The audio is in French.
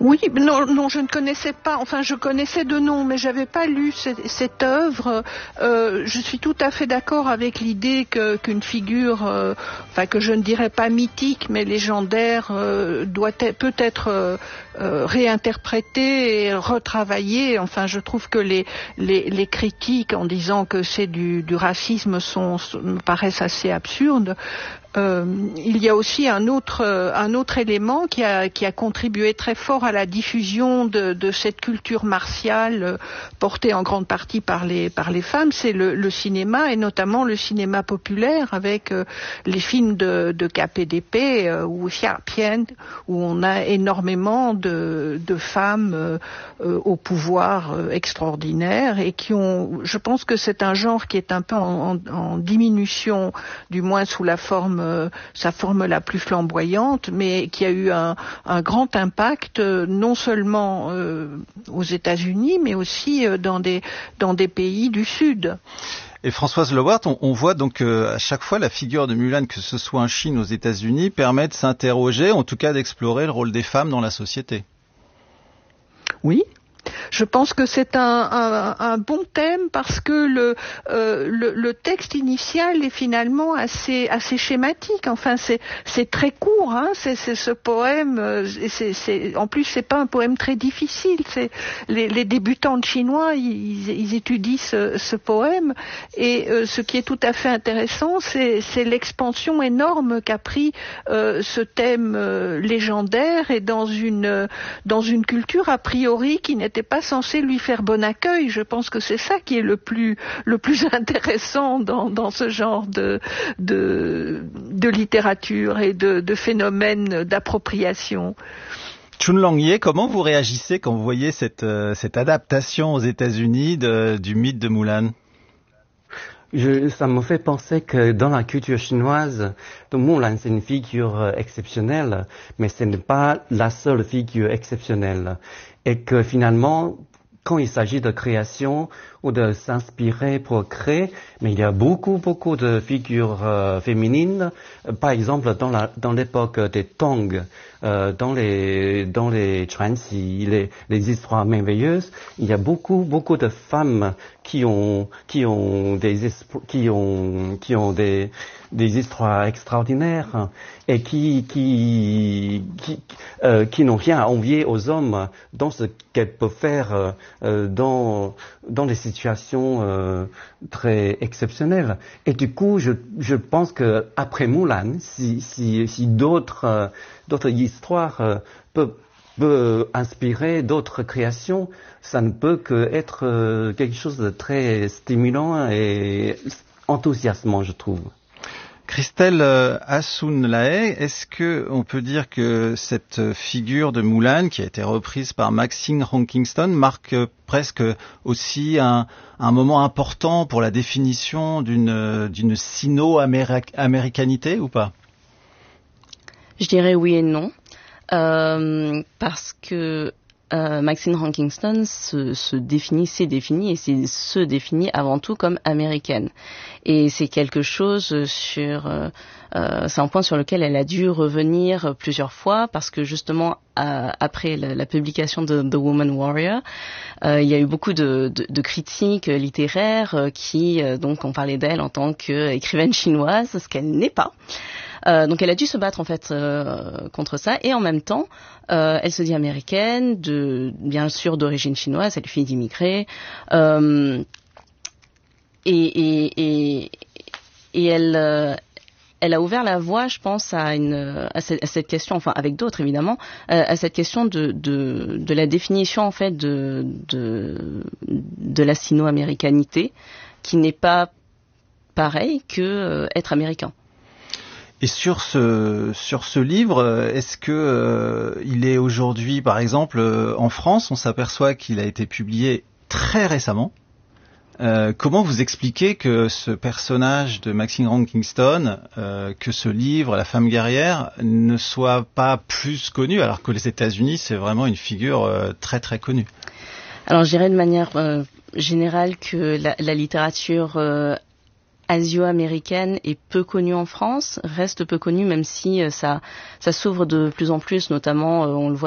Oui, non, je ne connaissais pas. Enfin, je connaissais de nom, mais j'avais pas lu cette œuvre. Je suis tout à fait d'accord avec l'idée qu'une figure, que je ne dirais pas mythique, mais légendaire, peut être réinterprétée et retravaillée. Enfin, je trouve que les critiques en disant que c'est du racisme me paraissent assez absurdes. Il y a aussi un autre élément qui a contribué très fort à la diffusion de cette culture martiale portée en grande partie par les femmes, c'est le cinéma, et notamment le cinéma populaire avec les films de KPDP ou Xiapian, où on a énormément de femmes au pouvoir extraordinaire et je pense que c'est un genre qui est un peu en diminution, du moins sous sa forme la plus flamboyante, mais qui a eu un grand impact non seulement aux États-Unis, mais aussi dans des pays du Sud. Et Françoise Lewart, on voit donc à chaque fois la figure de Mulan, que ce soit en Chine ou aux États-Unis, permet de s'interroger, en tout cas d'explorer le rôle des femmes dans la société. Oui. Je pense que c'est un bon thème parce que le texte initial est finalement assez schématique. Enfin, c'est très court. Hein. C'est ce poème. En plus, c'est pas un poème très difficile. Les débutants chinois, ils étudient ce poème. Et ce qui est tout à fait intéressant, c'est l'expansion énorme qu'a pris ce thème légendaire et dans une culture a priori qui n'était pas censé lui faire bon accueil. Je pense que c'est ça qui est le plus intéressant dans ce genre de littérature et de phénomène d'appropriation. Chun Lang-Ye, comment vous réagissez quand vous voyez cette adaptation aux États-Unis du mythe de Mulan? Ça me fait penser que dans la culture chinoise, Mulan c'est une figure exceptionnelle, mais ce n'est pas la seule figure exceptionnelle. Et que finalement, quand il s'agit de création ou de s'inspirer pour créer, mais il y a beaucoup de figures féminines. Par exemple, dans l'époque des Tang, dans les Chuanxi, les histoires merveilleuses, il y a beaucoup de femmes qui ont des histoires extraordinaires et qui n'ont rien à envier aux hommes dans ce qu'elles peuvent faire dans des situations très exceptionnelles. Et du coup, je pense que après Mulan, si d'autres histoires peuvent inspirer d'autres créations, ça ne peut qu'être quelque chose de très stimulant et enthousiasmant, je trouve. Christelle Hassoun-Lahaye, est-ce que on peut dire que cette figure de Mulan, qui a été reprise par Maxine Hong Kingston, marque presque aussi un moment important pour la définition d'une sino-américanité ou pas? Je dirais oui et non, parce que Maxine Hong Kingston se définit avant tout comme américaine. Et c'est quelque chose c'est un point sur lequel elle a dû revenir plusieurs fois parce que justement, après la publication de The Woman Warrior, il y a eu beaucoup de critiques littéraires qui donc ont parlé d'elle en tant qu'écrivaine chinoise, ce qu'elle n'est pas. Donc elle a dû se battre en fait contre ça, et en même temps elle se dit américaine, bien sûr d'origine chinoise, elle est fille d'immigrés, et elle a ouvert la voie, je pense, à cette question, enfin avec d'autres évidemment, à cette question de la définition en fait de la sino-américanité, qui n'est pas pareil que être américain. Et sur ce livre, est-ce que il est aujourd'hui, par exemple, en France, on s'aperçoit qu'il a été publié très récemment. Comment vous expliquez que ce personnage de Maxine Hong Kingston, que ce livre, La femme guerrière, ne soit pas plus connu, alors que les États-Unis, c'est vraiment une figure très très connue? Alors, je dirais de manière générale que la littérature asio-américaine est peu connue en France, reste peu connue, même si ça s'ouvre de plus en plus, notamment on le voit